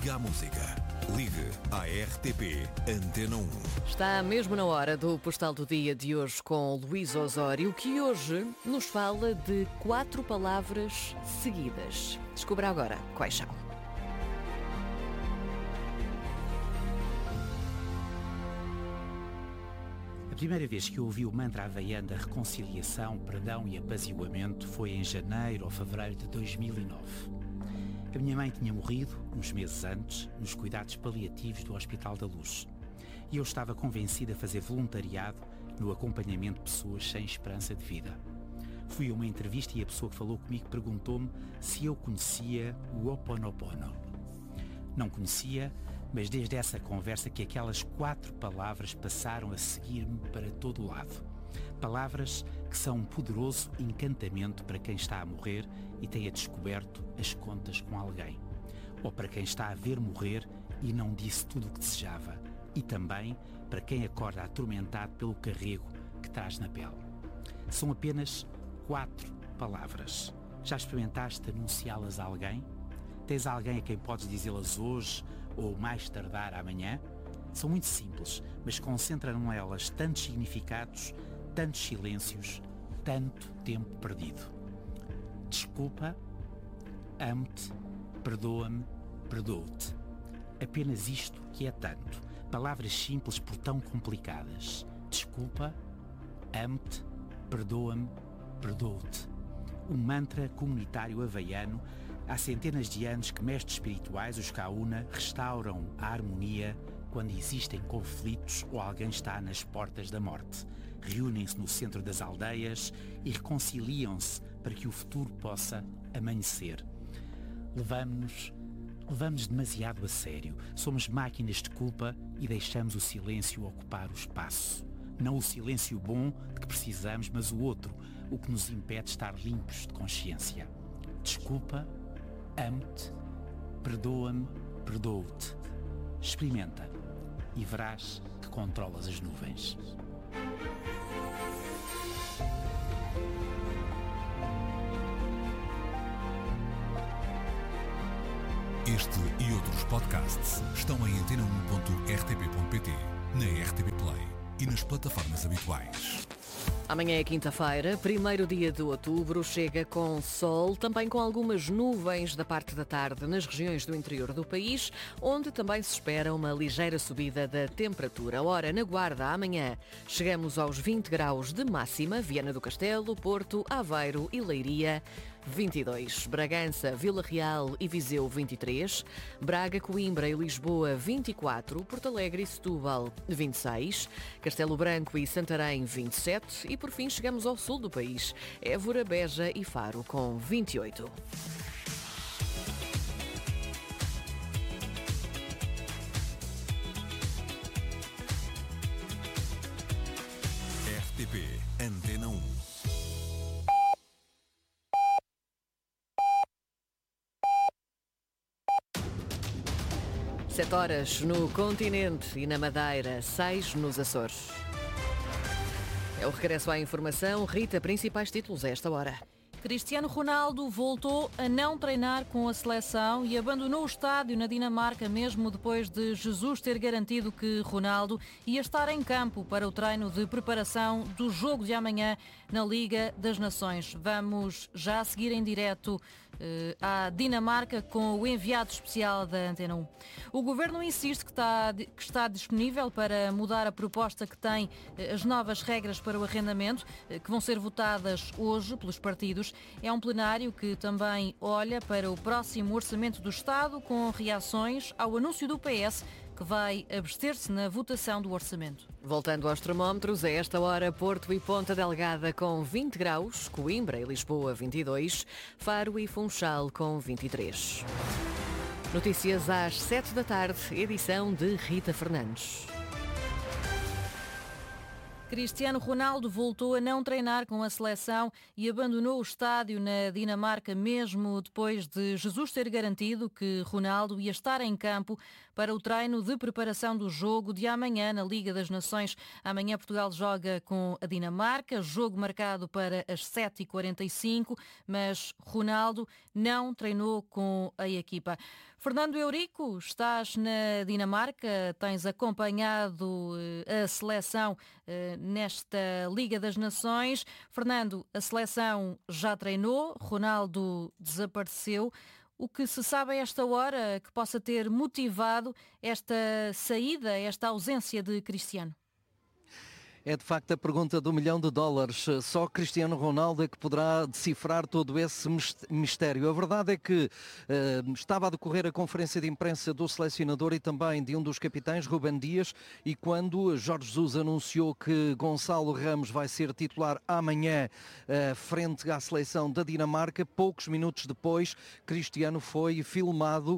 Liga à música. Ligue à RTP Antena 1. Está mesmo na hora do Postal do Dia de hoje com Luís Osório, que hoje nos fala de 4 palavras seguidas. Descubra agora quais são. A primeira vez que eu ouvi o mantra havaiano da reconciliação, perdão e apaziguamento foi em janeiro ou fevereiro de 2009. A minha mãe tinha morrido, uns meses antes, nos cuidados paliativos do Hospital da Luz. E eu estava convencida a fazer voluntariado no acompanhamento de pessoas sem esperança de vida. Fui a uma entrevista e a pessoa que falou comigo perguntou-me se eu conhecia o Ho Oponopono. Não conhecia, mas desde essa conversa que aquelas 4 palavras passaram a seguir-me para todo o lado. Palavras que são um poderoso encantamento para quem está a morrer e tenha descoberto as contas com alguém. Ou para quem está a ver morrer e não disse tudo o que desejava. E também para quem acorda atormentado pelo carrego que traz na pele. São apenas 4 palavras. Já experimentaste anunciá-las a alguém? Tens alguém a quem podes dizê-las hoje ou mais tardar amanhã? São muito simples, mas concentram nelas tantos significados, tantos silêncios, tanto tempo perdido. Desculpa, amo-te, perdoa-me, perdoo-te. Apenas isto que é tanto. Palavras simples por tão complicadas. Desculpa, amo-te, perdoa-me, perdoo-te. Um mantra comunitário havaiano. Há centenas de anos que mestres espirituais, os Kauna, restauram a harmonia quando existem conflitos ou alguém está nas portas da morte. Reúnem-se no centro das aldeias e reconciliam-se para que o futuro possa amanhecer. Levamos demasiado a sério. Somos máquinas de culpa e deixamos o silêncio ocupar o espaço. Não o silêncio bom de que precisamos, mas o outro, o que nos impede de estar limpos de consciência. Desculpa, amo-te, perdoa-me, perdoo-te. Experimenta e verás que controlas as nuvens. Este e outros podcasts estão em antena1.rtp.pt, na RTP Play e nas plataformas habituais. Amanhã é quinta-feira, primeiro dia de outubro, chega com sol, também com algumas nuvens da parte da tarde nas regiões do interior do país, onde também se espera uma ligeira subida da temperatura. Ora, na Guarda, amanhã chegamos aos 20 graus de máxima, Viana do Castelo, Porto, Aveiro e Leiria, 22. Bragança, Vila Real e Viseu, 23. Braga, Coimbra e Lisboa, 24. Porto Alegre e Setúbal, 26. Castelo Branco e Santarém, 27. E por fim chegamos ao sul do país, Évora, Beja e Faro, com 28. RTP Antena 1. Sete horas no continente e na Madeira, 6 nos Açores. É o regresso à informação. Rita, principais títulos a esta hora. Cristiano Ronaldo voltou a não treinar com a seleção e abandonou o estádio na Dinamarca, mesmo depois de Jesus ter garantido que Ronaldo ia estar em campo para o treino de preparação do jogo de amanhã na Liga das Nações. Vamos já seguir em direto à Dinamarca com o enviado especial da Antena 1. O Governo insiste que está disponível para mudar a proposta que tem as novas regras para o arrendamento, que vão ser votadas hoje pelos partidos. É um plenário que também olha para o próximo Orçamento do Estado com reações ao anúncio do PS, que vai abster-se na votação do orçamento. Voltando aos termómetros, a esta hora, Porto e Ponta Delgada com 20 graus, Coimbra e Lisboa 22, Faro e Funchal com 23. Notícias às 7 da tarde, edição de Rita Fernandes. Cristiano Ronaldo voltou a não treinar com a seleção e abandonou o estádio na Dinamarca, mesmo depois de Jesus ter garantido que Ronaldo ia estar em campo para o treino de preparação do jogo de amanhã na Liga das Nações. Amanhã Portugal joga com a Dinamarca, jogo marcado para as 7h45, mas Ronaldo não treinou com a equipa. Fernando Eurico, estás na Dinamarca, tens acompanhado a seleção nesta Liga das Nações. Fernando, a seleção já treinou, Ronaldo desapareceu. O que se sabe a esta hora que possa ter motivado esta saída, esta ausência de Cristiano? É de facto a pergunta do $1 milhão. Só Cristiano Ronaldo é que poderá decifrar todo esse mistério. A verdade é que estava a decorrer a conferência de imprensa do selecionador e também de um dos capitães, Rúben Dias, e quando Jorge Jesus anunciou que Gonçalo Ramos vai ser titular amanhã frente à seleção da Dinamarca, poucos minutos depois, Cristiano foi filmado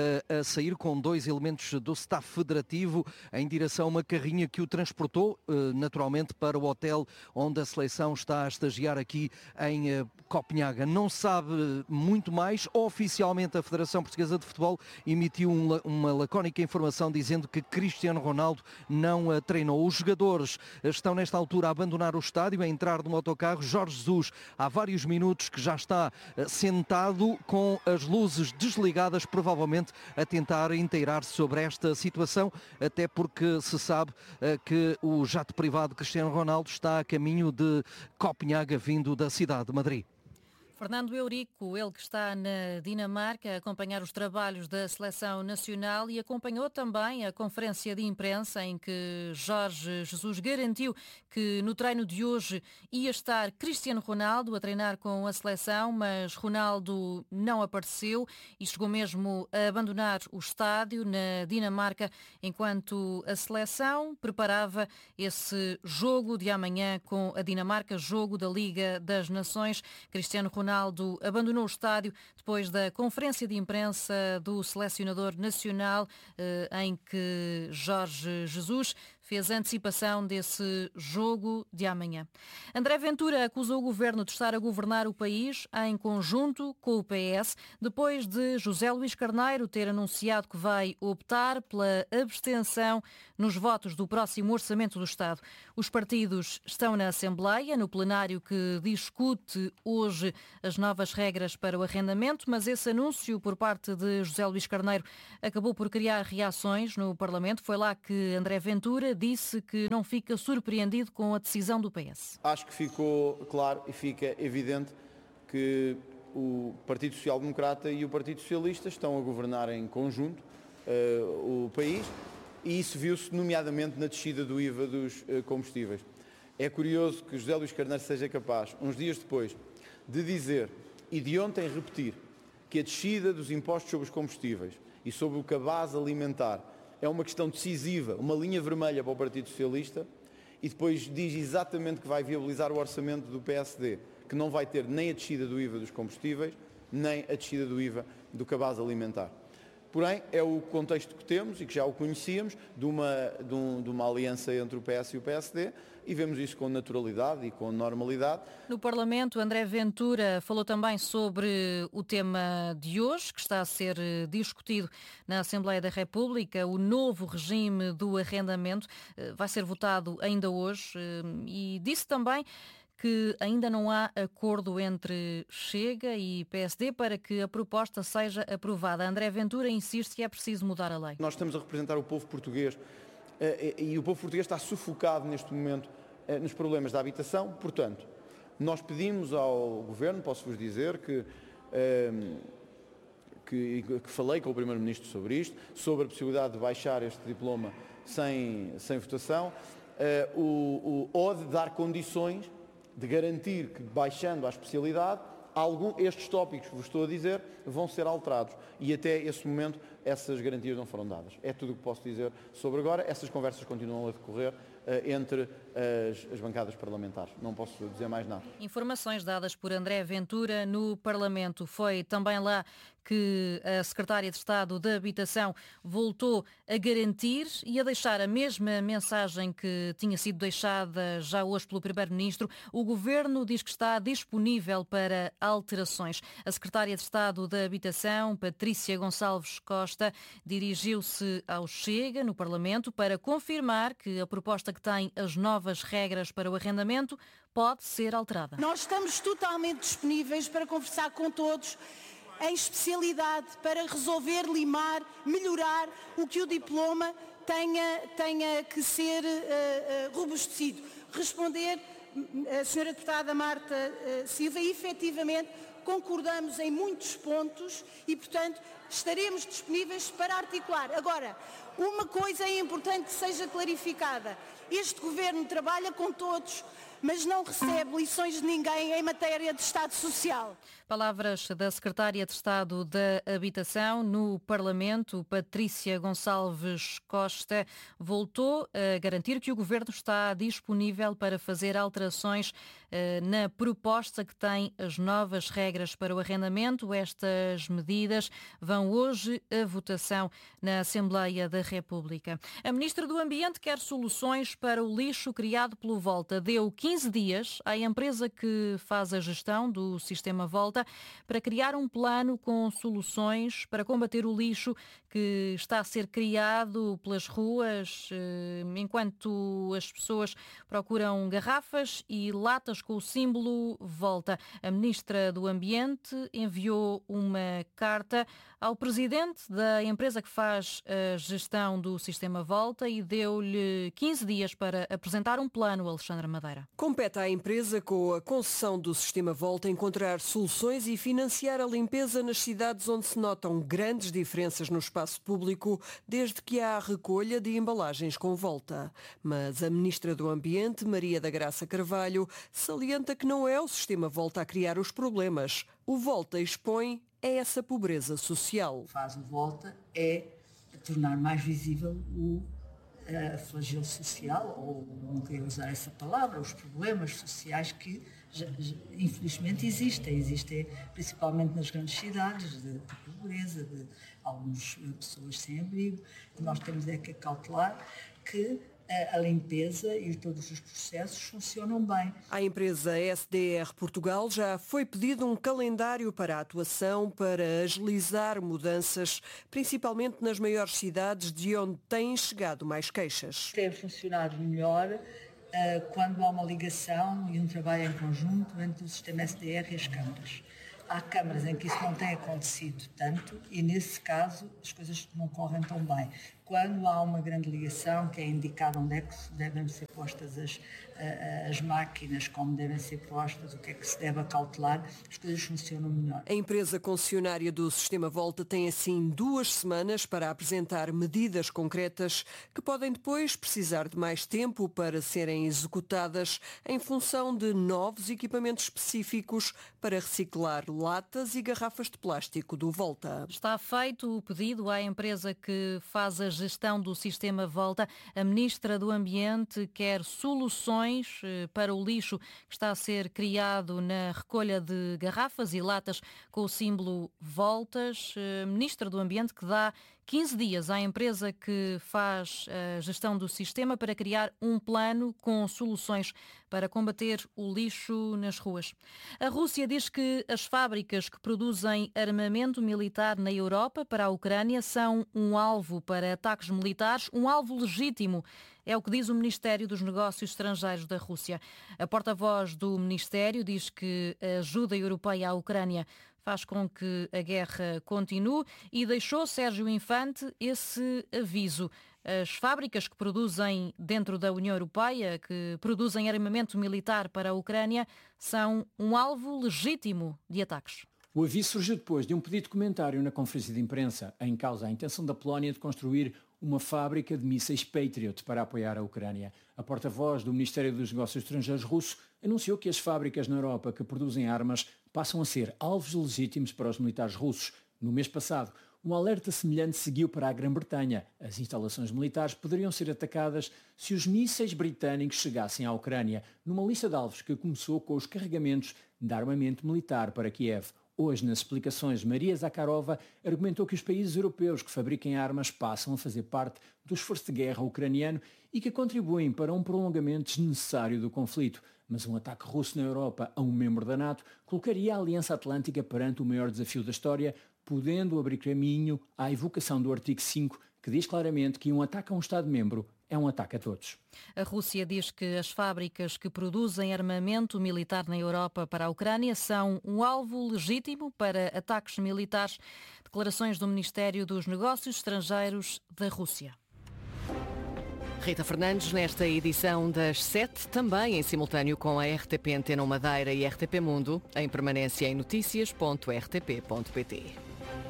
a sair com 2 elementos do staff federativo em direção a uma carrinha que o transportou naturalmente para o hotel onde a seleção está a estagiar aqui em Copenhaga. Não sabe muito mais. Oficialmente a Federação Portuguesa de Futebol emitiu uma lacónica informação dizendo que Cristiano Ronaldo não treinou. Os jogadores estão nesta altura a abandonar o estádio, a entrar no autocarro. Jorge Jesus há vários minutos que já está sentado com as luzes desligadas, provavelmente a tentar inteirar-se sobre esta situação, até porque se sabe que o jato privado de Cristiano Ronaldo está a caminho de Copenhaga, vindo da cidade de Madrid. Fernando Eurico, ele que está na Dinamarca a acompanhar os trabalhos da Seleção Nacional e acompanhou também a conferência de imprensa em que Jorge Jesus garantiu que no treino de hoje ia estar Cristiano Ronaldo a treinar com a seleção, mas Ronaldo não apareceu e chegou mesmo a abandonar o estádio na Dinamarca enquanto a seleção preparava esse jogo de amanhã com a Dinamarca, jogo da Liga das Nações. Cristiano Ronaldo abandonou o estádio depois da conferência de imprensa do selecionador nacional em que Jorge Jesus fez a antecipação desse jogo de amanhã. André Ventura acusou o governo de estar a governar o país em conjunto com o PS, depois de José Luís Carneiro ter anunciado que vai optar pela abstenção nos votos do próximo Orçamento do Estado. Os partidos estão na Assembleia, no plenário que discute hoje as novas regras para o arrendamento, mas esse anúncio por parte de José Luís Carneiro acabou por criar reações no Parlamento. Foi lá que André Ventura disse que não fica surpreendido com a decisão do PS. Acho que ficou claro e fica evidente que o Partido Social Democrata e o Partido Socialista estão a governar em conjunto o país e isso viu-se nomeadamente na descida do IVA dos combustíveis. É curioso que José Luís Carneiro seja capaz, uns dias depois, de dizer e de ontem repetir que a descida dos impostos sobre os combustíveis e sobre o cabaz alimentar é uma questão decisiva, uma linha vermelha para o Partido Socialista, e depois diz exatamente que vai viabilizar o orçamento do PSD, que não vai ter nem a descida do IVA dos combustíveis, nem a descida do IVA do cabaz alimentar. Porém, é o contexto que temos e que já o conhecíamos, de uma aliança entre o PS e o PSD, e vemos isso com naturalidade e com normalidade. No Parlamento, André Ventura falou também sobre o tema de hoje, que está a ser discutido na Assembleia da República, o novo regime do arrendamento. Vai ser votado ainda hoje e disse também que ainda não há acordo entre Chega e PSD para que a proposta seja aprovada. André Ventura insiste que é preciso mudar a lei. Nós estamos a representar o povo português e o povo português está sufocado neste momento nos problemas da habitação. Portanto, nós pedimos ao Governo, posso-vos dizer que falei com o Primeiro-Ministro sobre isto, sobre a possibilidade de baixar este diploma sem votação, ou de dar condições de garantir que, baixando a especialidade, estes tópicos que vos estou a dizer vão ser alterados. E até esse momento essas garantias não foram dadas. É tudo o que posso dizer sobre agora. Essas conversas continuam a decorrer entre as bancadas parlamentares. Não posso dizer mais nada. Informações dadas por André Ventura no Parlamento. Foi também lá que a Secretária de Estado da Habitação voltou a garantir e a deixar a mesma mensagem que tinha sido deixada já hoje pelo Primeiro-Ministro. O Governo diz que está disponível para alterações. A Secretária de Estado da Habitação, Patrícia Gonçalves Costa, dirigiu-se ao Chega, no Parlamento, para confirmar que a proposta que tem as novas regras para o arrendamento pode ser alterada. Nós estamos totalmente disponíveis para conversar com todos, em especialidade para resolver, limar, melhorar o que o diploma tenha que ser robustecido. Responder, a Sra. Deputada Marta Silva, e efetivamente concordamos em muitos pontos e, portanto, estaremos disponíveis para articular. Agora, uma coisa é importante que seja clarificada. Este Governo trabalha com todos, mas não recebe lições de ninguém em matéria de Estado Social. Palavras da Secretária de Estado da Habitação no Parlamento. Patrícia Gonçalves Costa voltou a garantir que o Governo está disponível para fazer alterações na proposta que tem as novas regras para o arrendamento. Estas medidas vão hoje à votação na Assembleia da República. A Ministra do Ambiente quer soluções para o lixo criado pelo Volta. Deu 15 dias à empresa que faz a gestão do sistema Volta para criar um plano com soluções para combater o lixo que está a ser criado pelas ruas, enquanto as pessoas procuram garrafas e latas com o símbolo Volta. A Ministra do Ambiente enviou uma carta ao presidente da empresa que faz a gestão do sistema Volta e deu-lhe 15 dias para apresentar um plano, Alexandra Madeira. Compete à empresa, com a concessão do sistema Volta, encontrar soluções e financiar a limpeza nas cidades onde se notam grandes diferenças no espaço público, desde que há a recolha de embalagens com Volta. Mas a Ministra do Ambiente, Maria da Graça Carvalho, salienta que não é o sistema Volta a criar os problemas. O Volta expõe essa pobreza social. O que faz o Volta é tornar mais visível o flagelo social, ou não queria usar essa palavra, os problemas sociais que infelizmente existem principalmente nas grandes cidades, de pobreza, de algumas pessoas sem abrigo. Nós temos é que acautelar que a limpeza e todos os processos funcionam bem. À empresa SDR Portugal já foi pedido um calendário para a atuação para agilizar mudanças, principalmente nas maiores cidades de onde têm chegado mais queixas. Tem funcionado melhor quando há uma ligação e um trabalho em conjunto entre o sistema SDR e as câmaras. Há câmaras em que isso não tem acontecido tanto e, nesse caso, as coisas não correm tão bem. Quando há uma grande ligação, que é indicado onde é que devem ser postas as máquinas, como devem ser postas, o que é que se deve acautelar, as coisas funcionam melhor. A empresa concessionária do Sistema Volta tem assim 2 semanas para apresentar medidas concretas que podem depois precisar de mais tempo para serem executadas em função de novos equipamentos específicos para reciclar latas e garrafas de plástico do Volta. Está feito o pedido à empresa que faz a gestão do sistema Volta. A Ministra do Ambiente quer soluções para o lixo que está a ser criado na recolha de garrafas e latas com o símbolo Voltas. A Ministra do Ambiente que dá 15 dias à empresa que faz a gestão do sistema para criar um plano com soluções para combater o lixo nas ruas. A Rússia diz que as fábricas que produzem armamento militar na Europa para a Ucrânia são um alvo para ataques militares, um alvo legítimo. É o que diz o Ministério dos Negócios Estrangeiros da Rússia. A porta-voz do Ministério diz que a ajuda europeia à Ucrânia faz com que a guerra continue e deixou Sérgio Infante esse aviso. As fábricas que produzem dentro da União Europeia, que produzem armamento militar para a Ucrânia, são um alvo legítimo de ataques. O aviso surgiu depois de um pedido de comentário na conferência de imprensa, em causa a intenção da Polónia de construir uma fábrica de mísseis Patriot para apoiar a Ucrânia. A porta-voz do Ministério dos Negócios Estrangeiros russo anunciou que as fábricas na Europa que produzem armas passam a ser alvos legítimos para os militares russos. No mês passado, um alerta semelhante seguiu para a Grã-Bretanha. As instalações militares poderiam ser atacadas se os mísseis britânicos chegassem à Ucrânia, numa lista de alvos que começou com os carregamentos de armamento militar para Kiev. Hoje, nas explicações, Maria Zakharova argumentou que os países europeus que fabricam armas passam a fazer parte do esforço de guerra ucraniano e que contribuem para um prolongamento desnecessário do conflito. Mas um ataque russo na Europa a um membro da NATO colocaria a Aliança Atlântica perante o maior desafio da história, podendo abrir caminho à evocação do artigo 5, que diz claramente que um ataque a um Estado-membro é um ataque a todos. A Rússia diz que as fábricas que produzem armamento militar na Europa para a Ucrânia são um alvo legítimo para ataques militares. Declarações do Ministério dos Negócios Estrangeiros da Rússia. Rita Fernandes, nesta edição das 7, também em simultâneo com a RTP Antena Madeira e RTP Mundo, em permanência em noticias.rtp.pt.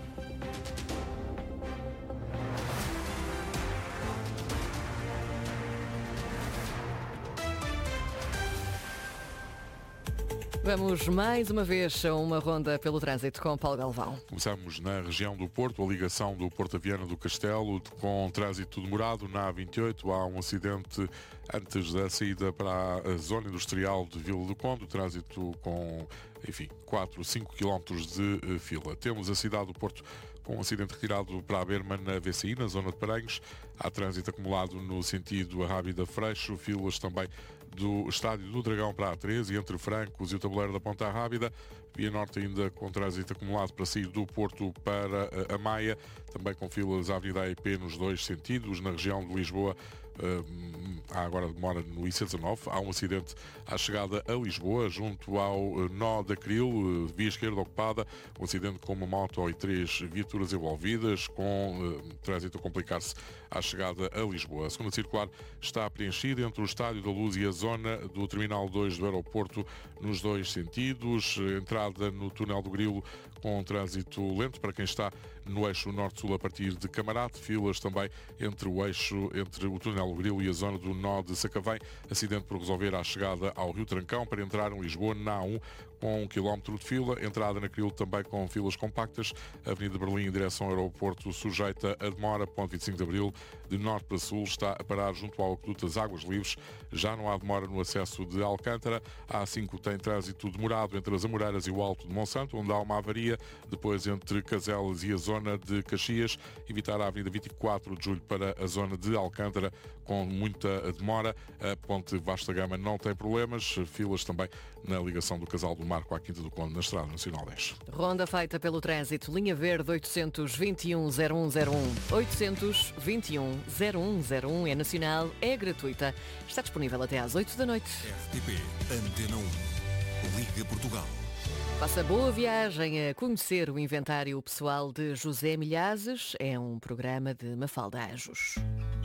Vamos mais uma vez a uma ronda pelo trânsito com Paulo Galvão. Começamos na região do Porto, a ligação do Porto a Viana do Castelo, com trânsito demorado na A28. Há um acidente antes da saída para a zona industrial de Vila do Conde, trânsito com, 4, 5 km de fila. Temos a cidade do Porto com um acidente retirado para a Berma na VCI, na zona de Paranhos. Há trânsito acumulado no sentido Arrábida-Freixo, filas também do Estádio do Dragão para a A13 e entre Francos e o Tabuleiro da Ponta Rábida. Via Norte ainda com trânsito acumulado para sair do Porto para a Maia, também com filas à Avenida AEP nos dois sentidos. Na região de Lisboa há agora demora no IC19, há um acidente à chegada a Lisboa, junto ao nó da Cril, via esquerda ocupada, um acidente com uma moto e 3 viaturas envolvidas, com trânsito a complicar-se à chegada a Lisboa. A segunda circular está preenchida entre o Estádio da Luz e a zona do Terminal 2 do aeroporto nos dois sentidos. Entrada no Túnel do Grilo com trânsito lento para quem está no eixo norte-sul a partir de Camarate. Filas também entre o Túnel do Grilo e a zona do nó de Sacavém. Acidente por resolver à chegada ao Rio Trancão para entrar em Lisboa na A1 com 1 km de fila. Entrada na Cril também com filas compactas. Avenida de Berlim em direção ao aeroporto sujeita a demora. Ponto 25 de Abril, de norte para sul, está a parar junto ao Aqueduto das Águas Livres. Já não há demora no acesso de Alcântara. A A5 tem trânsito demorado entre as Amoreiras e o Alto de Monsanto, onde há uma avaria. Depois entre Caselas e a zona de Caxias. Evitar a Avenida 24 de Julho para a zona de Alcântara com muita demora. A Ponte Vasta Gama não tem problemas. Filas também na ligação do Casal do Marco à Quinta do Conde, na Estrada Nacional 10. Ronda feita pelo trânsito. Linha Verde 821-0101. 821-0101 é nacional, é gratuita. Está disponível até às 8 da noite. RTP Antena 1. Liga Portugal. Faça boa viagem a conhecer o inventário pessoal de José Milhazes. É um programa de Mafalda Ajos.